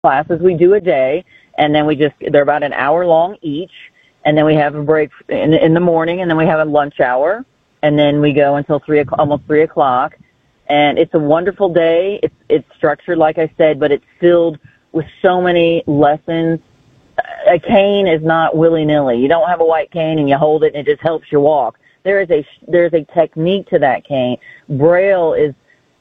classes we do a day, and then they're about an hour long each, and then we have a break in the morning, and then we have a lunch hour, and then we go until almost 3 o'clock. And it's a wonderful day. It's structured, like I said, but it's filled with so many lessons. A cane is not willy-nilly. You don't have a white cane and you hold it and it just helps you walk. There's a technique to that cane. Braille is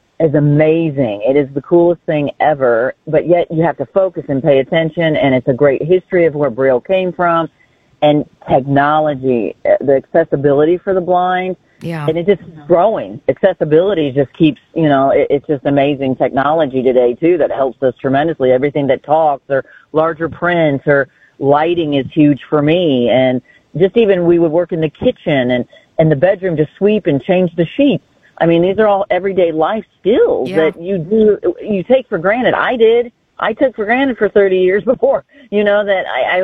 amazing. It is the coolest thing ever, but yet you have to focus and pay attention, and it's a great history of where Braille came from, and technology, the accessibility for the blind. Yeah. And it just keeps growing. Accessibility just keeps, it's just amazing technology today, too, that helps us tremendously. Everything that talks or larger prints or lighting is huge for me. And just even we would work in the kitchen and the bedroom to sweep and change the sheets. I mean, these are all everyday life skills that you take for granted. I took for granted for 30 years before, that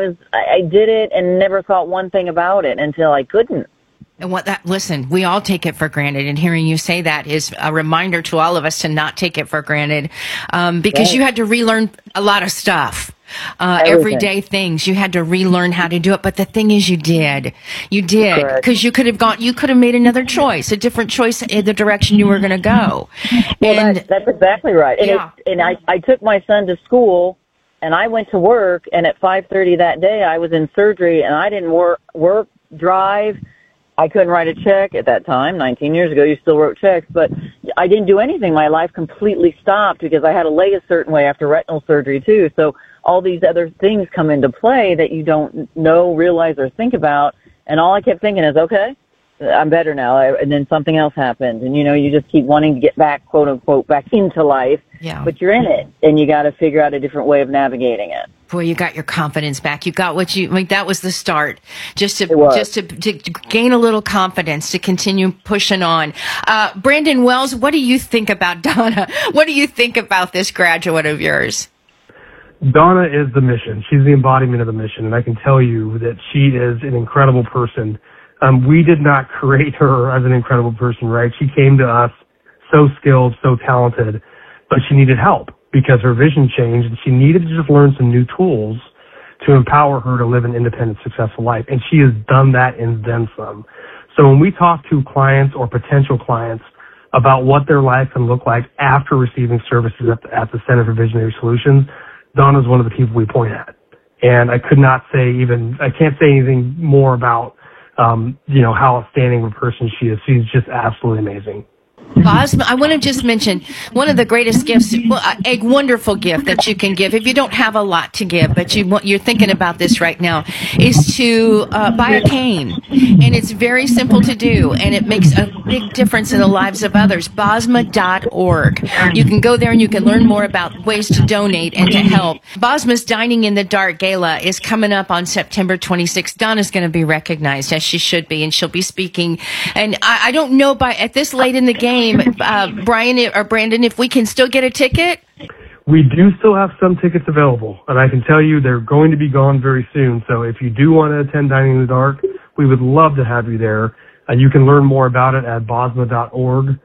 I did it and never thought one thing about it until I couldn't. And listen, we all take it for granted, and hearing you say that is a reminder to all of us to not take it for granted, because you had to relearn a lot of stuff, everyday things. You had to relearn how to do it. But the thing is, you did, because you could have made another choice, a different choice in the direction you were going to go. Well, and that's exactly right. And I took my son to school, and I went to work, and at 5:30 that day, I was in surgery, and I didn't work, drive. I couldn't write a check at that time. 19 years ago, you still wrote checks, but I didn't do anything. My life completely stopped because I had to lay a certain way after retinal surgery, too. So all these other things come into play that you don't know, realize, or think about. And all I kept thinking is, okay, I'm better now. And then something else happened. And, you just keep wanting to get back, quote unquote, back into life. Yeah. But you're in it, and you got to figure out a different way of navigating it. Boy, you got your confidence back. You got that was the start. Just to gain a little confidence to continue pushing on. Brandon Wells, what do you think about Donna? What do you think about this graduate of yours? Donna is the mission. She's the embodiment of the mission, and I can tell you that she is an incredible person. We did not create her as an incredible person, right? She came to us so skilled, so talented, but she needed help because her vision changed, and she needed to just learn some new tools to empower her to live an independent, successful life. And she has done that and then some. So when we talk to clients or potential clients about what their life can look like after receiving services at the Center for Visionary Solutions, Donna's one of the people we point at. And I can't say anything more about, how outstanding of a person she is. She's just absolutely amazing. Bosma, I want to just mention one of the greatest gifts, a wonderful gift that you can give if you don't have a lot to give, but you're thinking about this right now, is to buy a cane. And it's very simple to do, and it makes a big difference in the lives of others. Bosma.org. You can go there and you can learn more about ways to donate and to help. Bosma's Dining in the Dark Gala is coming up on September 26th. Donna's going to be recognized, as she should be, and she'll be speaking. And I don't know at this late in the game, Brian or Brandon, if we can still get a ticket? We do still have some tickets available, and I can tell you they're going to be gone very soon. So if you do want to attend Dining in the Dark, we would love to have you there. You can learn more about it at bosma.org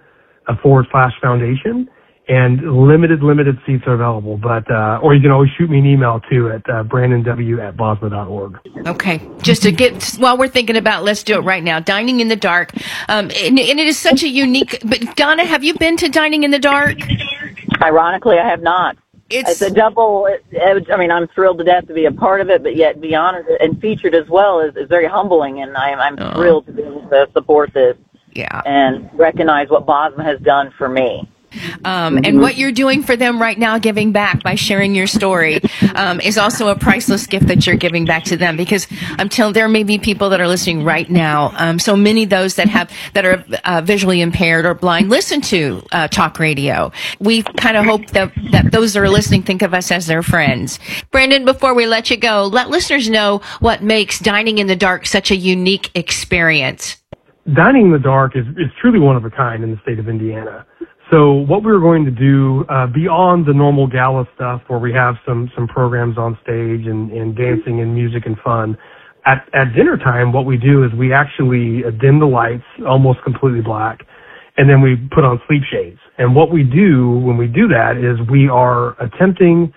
/foundation. And limited seats are available, or you can always shoot me an email too at brandonw@bosma.org. Okay, just to while we're thinking about, let's do it right now. Dining in the Dark, and it is such a unique. But Donna, have you been to Dining in the Dark? Ironically, I have not. It's a double. I'm thrilled to death to be a part of it, but yet be honored and featured as well is very humbling, and I'm thrilled to be able to support this. Yeah, and recognize what Bosma has done for me. And what you're doing for them right now, giving back by sharing your story, is also a priceless gift that you're giving back to them. Because I'm telling, there may be people that are listening right now. So many of those that are visually impaired or blind listen to talk radio. We kind of hope that those that are listening think of us as their friends. Brandon, before we let you go, let listeners know what makes Dining in the Dark such a unique experience. Dining in the Dark is truly one of a kind in the state of Indiana. So what we're going to do, beyond the normal gala stuff where we have some programs on stage and dancing and music and fun, at dinner time, what we do is we actually dim the lights almost completely black, and then we put on sleep shades. And what we do when we do that is we are attempting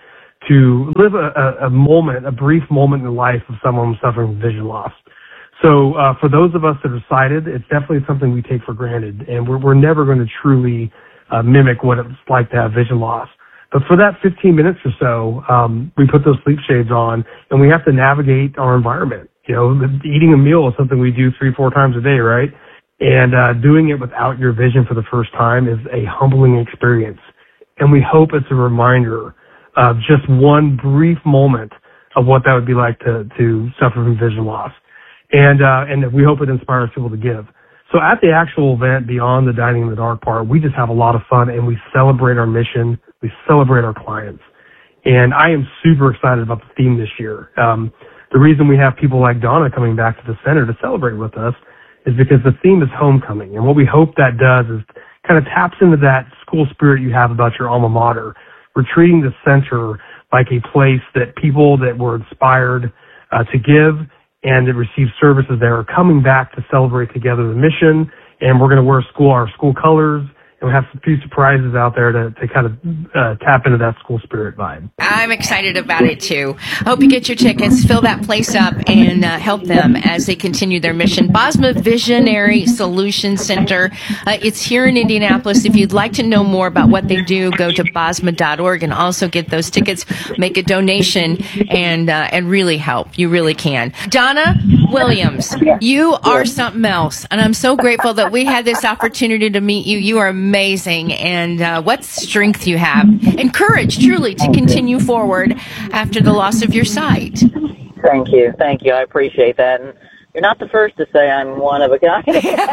to live a brief moment in the life of someone suffering from vision loss. So for those of us that are sighted, it's definitely something we take for granted, and we're never going to truly mimic what it's like to have vision loss. But for that 15 minutes or so, we put those sleep shades on, and we have to navigate our environment. You know, eating a meal is something we do 3-4 times a day, right? And doing it without your vision for the first time is a humbling experience. And we hope it's a reminder of just one brief moment of what that would be like to suffer from vision loss. And we hope it inspires people to give. So at the actual event, beyond the Dining in the Dark part, we just have a lot of fun, and we celebrate our mission. We celebrate our clients. And I am super excited about the theme this year. The reason we have people like Donna coming back to the center to celebrate with us is because the theme is homecoming. And what we hope that does is kind of taps into that school spirit you have about your alma mater. We're treating the center like a place that people that were inspired to give and that receive services there are coming back to celebrate together the mission. And we're going to wear our school colors. And we have a few surprises out there to kind of tap into that school spirit vibe. I'm excited about it, too. I hope you get your tickets, fill that place up, and help them as they continue their mission. Bosma Visionary Solutions Center. It's here in Indianapolis. If you'd like to know more about what they do, go to bosma.org and also get those tickets, make a donation, and really help. You really can. Donna Williams, you are something else, and I'm so grateful that we had this opportunity to meet you. You are amazing, and what strength you have and courage, truly, to continue forward after the loss of your sight. Thank you. I appreciate that. And you're not the first to say I'm one of a kind.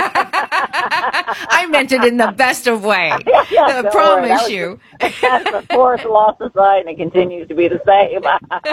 I meant it in the best of ways. I promise you. That's the fourth loss of sight, and it continues to be the same.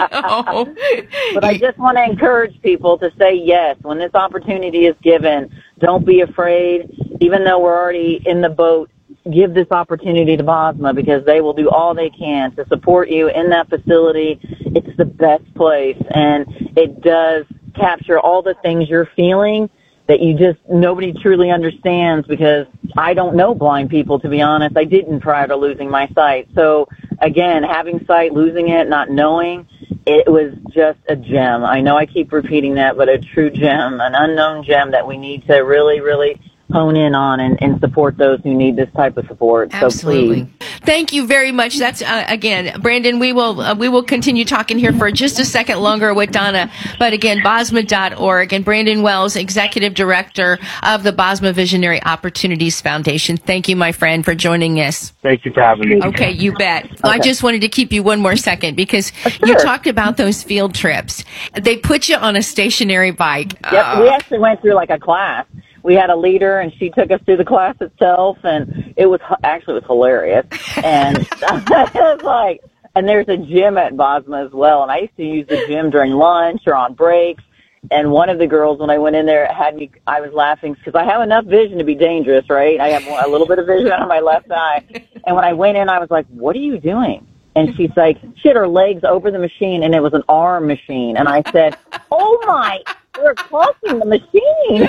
But I just want to encourage people to say yes. When this opportunity is given, don't be afraid. Even though we're already in the boat, give this opportunity to Bosma, because they will do all they can to support you in that facility. It's the best place, and it does capture all the things you're feeling that nobody truly understands, because I don't know blind people, to be honest. I didn't prior to losing my sight. So again, having sight, losing it, not knowing, it was just a gem. I know I keep repeating that, but a true gem, an unknown gem that we need to really, really hone in on and support those who need this type of support. Absolutely. So please. Thank you very much. That's again, Brandon. We will continue talking here for just a second longer with Donna. But again, Bosma.org, and Brandon Wells, Executive Director of the Bosma Visionary Opportunities Foundation. Thank you, my friend, for joining us. Thank you for having me. Okay, you bet. Okay. I just wanted to keep you one more second, because you talked about those field trips. They put you on a stationary bike. Yep, we actually went through like a class. We had a leader, and she took us through the class itself, and it was hilarious. And it was like, and there's a gym at Bosma as well, and I used to use the gym during lunch or on breaks. And one of the girls, when I went in there, I was laughing because I have enough vision to be dangerous, right? I have a little bit of vision on my left eye. And when I went in, I was like, "What are you doing?" And she's like, she had her legs over the machine, and it was an arm machine. And I said, "Oh my, we're crossing the machine."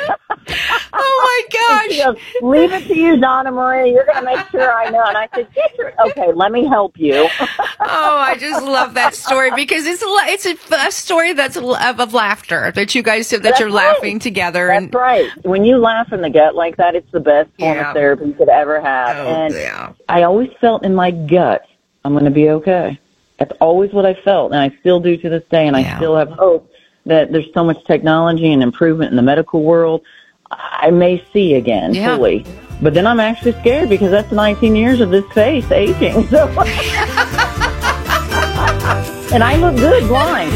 Oh my gosh. She goes, "Leave it to you, Donna Marie. You're going to make sure I know." And I said, "Okay, let me help you." Oh, I just love that story, because it's a story that's of laughter, that you guys said that you're laughing together. That's right. When you laugh in the gut like that, it's the best form of therapy you could ever have. I always felt in my gut, I'm going to be okay. That's always what I felt, and I still do to this day, and I still have hope that there's so much technology and improvement in the medical world. I may see again fully. But then I'm actually scared, because that's 19 years of this face aging. So, and I look good blind.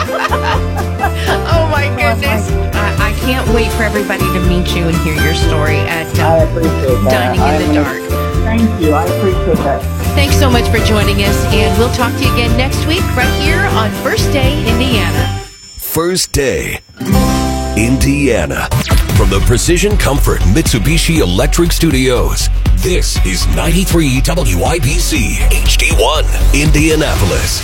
Oh my goodness. I can't wait for everybody to meet you and hear your story at I appreciate that. Dining in the Dark. Thank you. I appreciate that. Thanks so much for joining us, and we'll talk to you again next week right here on First Day Indiana. First Day Indiana. From the Precision Comfort Mitsubishi Electric Studios, this is 93 WIBC HD1 Indianapolis.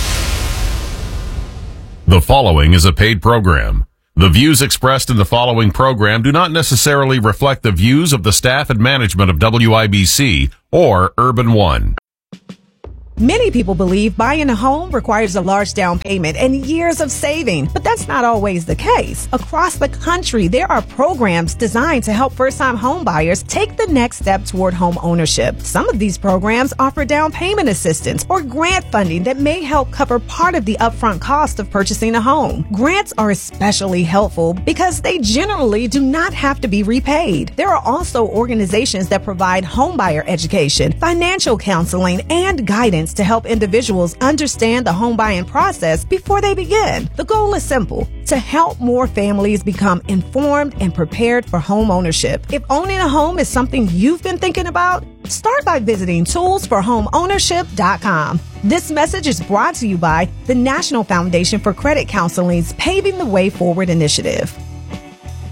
The following is a paid program. The views expressed in the following program do not necessarily reflect the views of the staff and management of WIBC or Urban One. Many people believe buying a home requires a large down payment and years of saving, but that's not always the case. Across the country, there are programs designed to help first-time home buyers take the next step toward home ownership. Some of these programs offer down payment assistance or grant funding that may help cover part of the upfront cost of purchasing a home. Grants are especially helpful because they generally do not have to be repaid. There are also organizations that provide homebuyer education, financial counseling, and guidance to help individuals understand the home buying process before they begin. The goal is simple: to help more families become informed and prepared for home ownership. If owning a home is something you've been thinking about, start by visiting toolsforhomeownership.com. This message is brought to you by the National Foundation for Credit Counseling's Paving the Way Forward initiative.